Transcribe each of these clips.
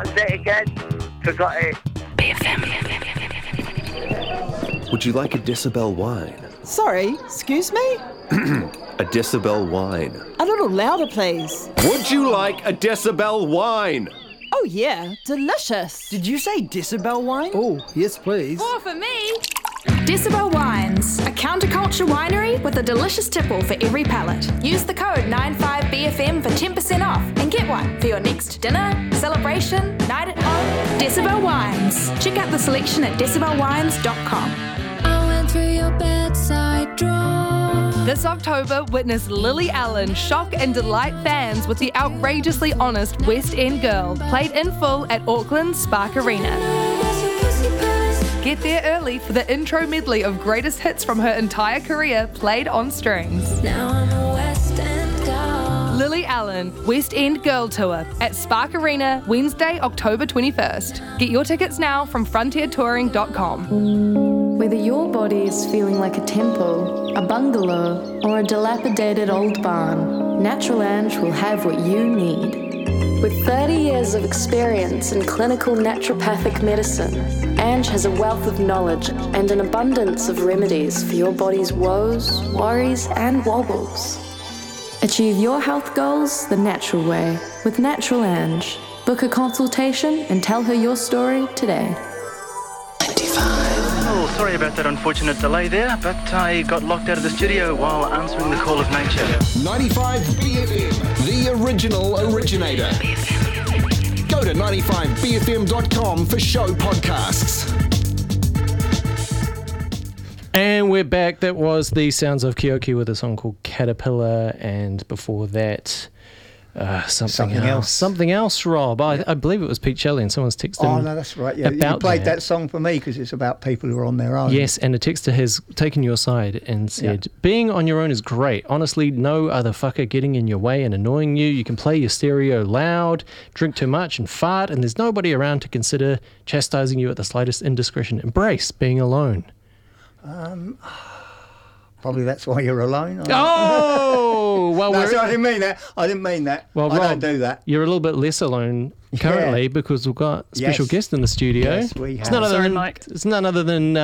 What's it again? Forgot it. BFM. Would you like a Decibel wine? Sorry, excuse me? A Decibel wine. A little louder, please. Would you like a Decibel wine? Oh yeah, delicious. Did you say Decibel wine? Oh, yes please. More for me. Decibel Wines, a counterculture winery with a delicious tipple for every palate. Use the code 95BFM for 10% off and get one for your next dinner, celebration, night at home. Decibel Wines. Check out the selection at decibelwines.com. I went through your bedside drawer. This October, witness Lily Allen shock and delight fans with the outrageously honest West End Girl, played in full at Auckland's Spark Arena. Get there early for the intro medley of greatest hits from her entire career played on strings. Now I'm a West End girl. Lily Allen, West End Girl Tour at Spark Arena, Wednesday, October 21st. Get your tickets now from frontiertouring.com. Whether your body is feeling like a temple, a bungalow, or a dilapidated old barn, Natural Ange will have what you need. With 30 years of experience in clinical naturopathic medicine, Ange has a wealth of knowledge and an abundance of remedies for your body's woes, worries, and wobbles. Achieve your health goals the natural way with Natural Ange. Book a consultation and tell her your story today. Oh, sorry about that unfortunate delay there, but I got locked out of the studio while answering the call of nature. 95 BFM, the original originator. Go to 95bfm.com for show podcasts. And we're back. That was the sounds of Kyoki with a song called Caterpillar, and before that, something else, Rob. I believe it was Pete Shelley, and someone's texted him. Oh, no, that's right. Yeah, you played that song for me because it's about people who are on their own. Yes, and a texter has taken your side and said, being on your own is great. Honestly, no other fucker getting in your way and annoying you. You can play your stereo loud, drink too much and fart, and there's nobody around to consider chastising you at the slightest indiscretion. Embrace being alone. Probably that's why you're alone. Oh, well, no, I didn't mean that. Well, I don't do that. You're a little bit less alone currently because we've got a special guest in the studio. Yes, we have. It's none other than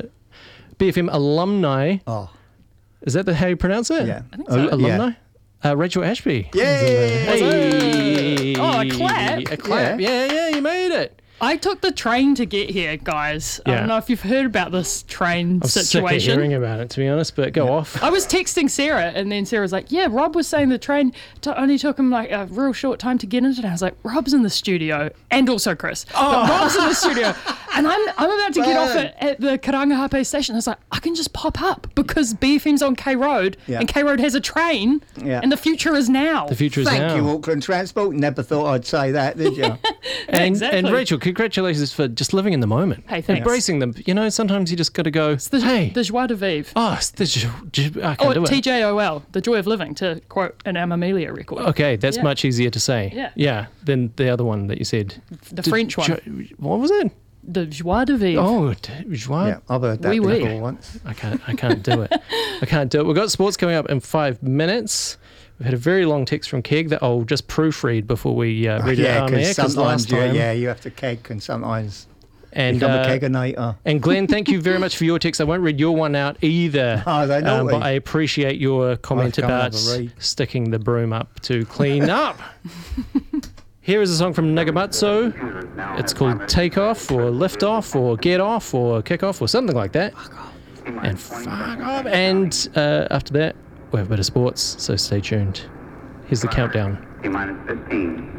BFM alumni. Oh, is that how you pronounce it? Yeah, I think so. Alumni. Rachel Ashby. Yay! Hey. Oh, a clap. A clap. Yeah, you made it. I took the train to get here, guys. I don't know if you've heard about this train situation. I'm sick of hearing about it, to be honest, but go off. I was texting Sarah, and then Sarah was like, yeah, Rob was saying the train only took him like a real short time to get into it. I was like, Rob's in the studio, and also Chris. But Rob's in the studio. And I'm about to get off at the Karangahape station. I was like, I can just pop up because BFM's on K Road, and K Road has a train, and the future is now. The future is now. Thank you, Auckland Transport. Never thought I'd say that, did you? And Rachel, congratulations for just living in the moment. Hey, thanks. Embracing them. You know, sometimes you just got to go, the joie de vivre. Oh, it's I can't do it. TJOL, the joy of living, to quote an Amamelia record. Okay, that's much easier to say. Yeah. Than the other one that you said. The French one. What was it? The joie de vivre. Oh, joie. Yeah, I've heard that before once. I can't do it. I can't do it. We've got sports coming up in 5 minutes. We've had a very long text from Keg that I'll just proofread before we read it on air. Sometimes you have to keg and sometimes become a keganator. And Glenn, thank you very much for your text. I won't read your one out either. Oh, they know but I appreciate your comment about sticking the broom up to clean up. Here is a song from Nagamatsu. It's called Take Off or Lift Off or Get Off or Kick Off or something like that. Fuck off. And fuck off. And after that, we have a bit of sports, so stay tuned. Here's the countdown. T-minus 15.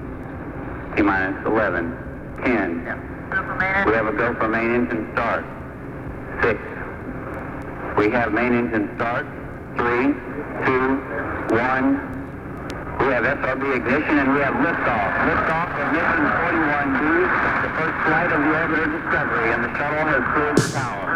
T-minus 11. 10. We have a go for main engine start. 6. We have main engine start. 3, 2, 1. We have SRB ignition and we have liftoff. Liftoff of mission 41B, the first flight of the orbiter Discovery, and the shuttle has cleared the tower.